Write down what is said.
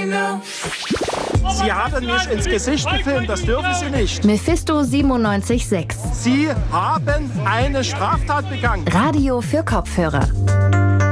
Sie haben mich ins Gesicht gefilmt, das dürfen Sie nicht. Mephisto 97.6. Sie haben eine Straftat begangen. Radio für Kopfhörer.